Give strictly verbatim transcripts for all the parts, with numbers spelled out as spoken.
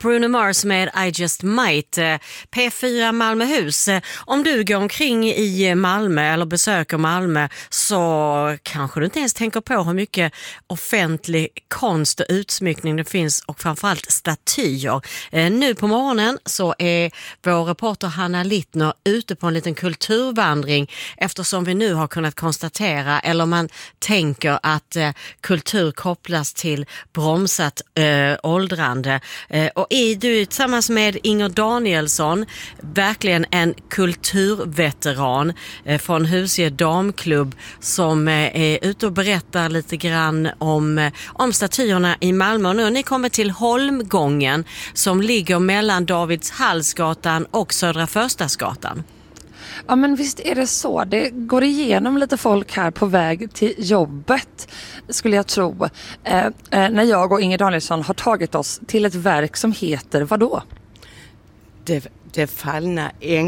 Bruno Mars med I Just Might. P fyra Malmöhus. Om du går omkring i Malmö eller besöker Malmö så kanske du inte ens tänker på hur mycket offentlig konst och utsmyckning det finns och framförallt statyer. Nu på morgonen så är vår reporter Hanna Littner ute på en liten kulturvandring eftersom vi nu har kunnat konstatera, eller man tänker att kultur kopplas till bromsat äh, åldrande. Äh, och är du tillsammans med Inger Danielsson, verkligen en kulturveteran äh, från Husie damklubb som äh, är ute och berättar lite grann om, äh, om statyerna i Malmö. Och nu ni kommer till Holmgången som ligger mellan Davidshallsgatan och Södra Förstadsgatan. Ja, men visst är det så. Det går igenom lite folk här på väg till jobbet, skulle jag tro. Eh, eh, när jag och Inger Danielsson har tagit oss till ett verk som heter vadå? Det, det fallna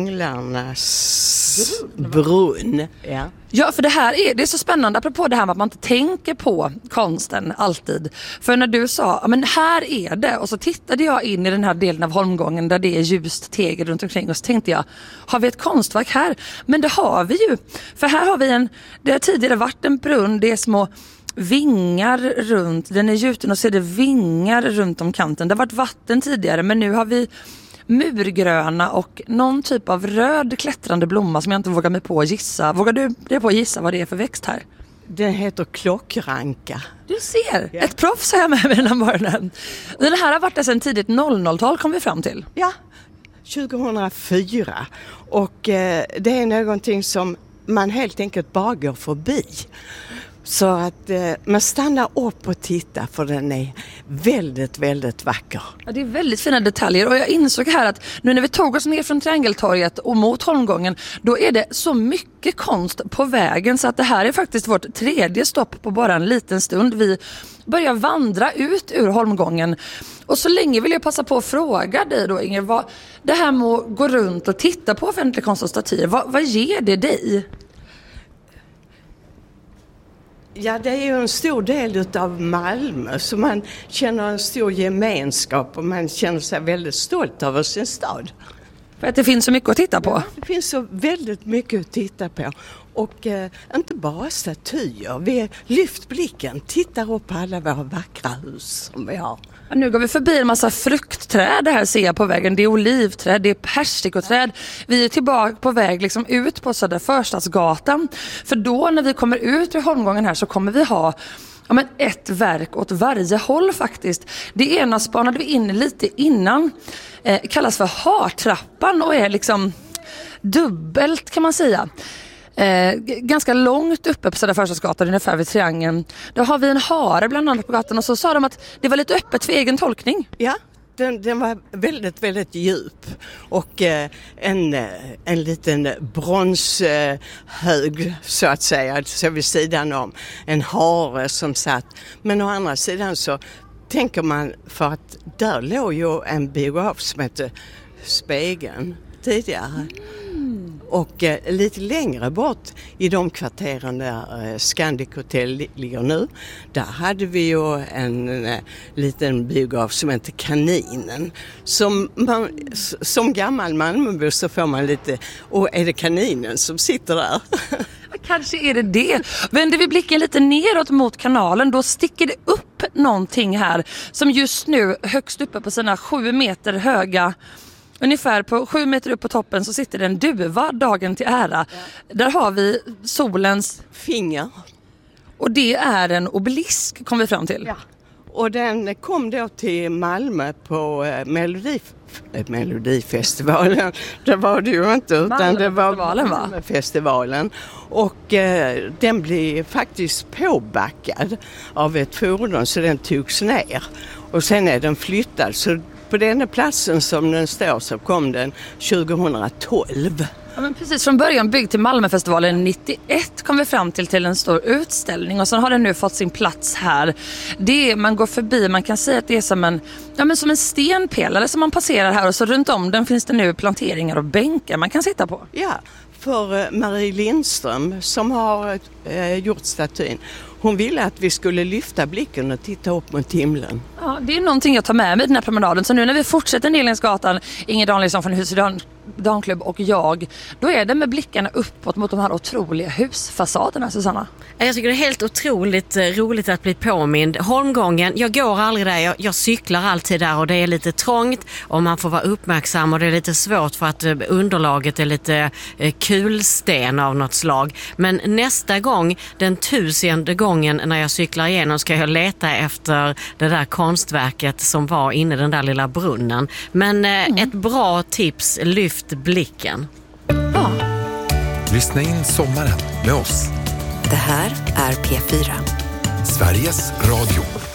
änglarnas brunn. brunn. Ja. Ja, för det här är, det är så spännande apropå det här med att man inte tänker på konsten alltid. För när du sa, ja men här är det, och så tittade jag in i den här delen av Holmgången där det är ljust tegel runt omkring och så tänkte jag, har vi ett konstverk här? Men det har vi ju. För här har vi en, det har tidigare varit en brunn, det är små vingar runt, den är gjuten och så är det vingar runt om kanten. Det har varit vatten tidigare men nu har vi murgröna och någon typ av röd klättrande blomma som jag inte vågar mig på att gissa. Vågar du det på att gissa vad det är för växt här? Den heter klockranka. Du ser, ja. Ett proffs har jag med mig den här morgonen. Den här har varit där sedan tidigt noll noll-tal kom vi fram till. Ja, tjugohundrafyra. Och eh, det är någonting som man helt enkelt bara går förbi. Så att eh, man stannar upp och tittar för den är väldigt, väldigt vacker. Ja, det är väldigt fina detaljer och jag insåg här att nu när vi tog oss ner från Triangeltorget och mot Holmgången, då är det så mycket konst på vägen så att det här är faktiskt vårt tredje stopp på bara en liten stund. Vi börjar vandra ut ur Holmgången och så länge vill jag passa på att fråga dig då Inger, vad, det här med att gå runt och titta på offentlig konst och statyer, vad, vad ger det dig? Ja, det är ju en stor del av Malmö så man känner en stor gemenskap och man känner sig väldigt stolt över sin stad. För att det finns så mycket att titta på? Ja, det finns så väldigt mycket att titta på. Och eh, inte bara statyer. Vi lyft blicken, tittar upp på alla våra vackra hus som vi har. Ja, nu går vi förbi en massa fruktträd här ser jag på vägen. Det är olivträd, det är persikoträd. Vi är tillbaka på väg liksom ut på Södra Förstadsgatan. För då när vi kommer ut ur Holmgången här så kommer vi ha ja, men ett verk åt varje håll faktiskt. Det ena spanade vi in lite innan. Eh, kallas för hartrappan och är liksom dubbelt kan man säga. Eh, ganska långt uppe på Södra Förstadsgatan ungefär vid Triangeln. Då har vi en hare bland annat på gatan och så sa de att det var lite öppet för egen tolkning. Ja, den, den var väldigt, väldigt djup och eh, en, en liten bronshög eh, så att säga, så vid sidan om en hare som satt. Men å andra sidan så tänker man för att där låg ju en biograf som hette Spegeln tidigare. Mm. Och eh, lite längre bort i de kvarteren där eh, Scandic Hotel ligger nu, där hade vi ju en eh, liten biograf som heter Kaninen. Som, man, som gammal Malmöbo så får man lite, och är det kaninen som sitter där? Kanske är det det. Vänder vi blicken lite neråt mot kanalen, då sticker det upp någonting här som just nu högst uppe på sina sju meter höga. Ungefär på sju meter upp på toppen så sitter det en duva, dagen till ära. Ja. Där har vi solens finger. Och det är en obelisk, kom vi fram till. Ja. Och den kom då till Malmö på eh, Melodif- eh, Melodifestivalen. Det var det ju inte utan det var Malmöfestivalen. Och eh, den blev faktiskt påbackad av ett fordon så den togs ner. Och sen är den flyttad så på den platsen som den står så kom den tjugohundratolv. Ja, men precis från början byggd till Malmöfestivalen nittioett kom vi fram till till en stor utställning och sen har den nu fått sin plats här. Det är, man går förbi, man kan säga att det är som en, ja, men som en stenpelare som man passerar här och så runt om den finns det nu planteringar och bänkar man kan sitta på. Ja, för Marie Lindström som har eh, gjort statyn. hon ville att vi skulle lyfta blicken och titta upp mot himlen. Ja, det är någonting jag tar med mig den här promenaden. Så nu när vi fortsätter Nilensgatan, Inger Danielsson från Husedal damklubb och jag, då är det med blickarna uppåt mot de här otroliga husfasaderna, Susanna. Jag tycker det är helt otroligt roligt att bli påmind. Holmgången, jag går aldrig där, jag, jag cyklar alltid där och det är lite trångt och man får vara uppmärksam och det är lite svårt för att underlaget är lite kulsten av något slag. Men nästa gång, den tusende gången när jag cyklar igenom, ska jag leta efter det där konstverket som var inne i den där lilla brunnen. Men mm. ett bra tips, lyft blicken. Ja. Lyssna in sommaren med oss. Det här är P fyra. Sveriges Radio.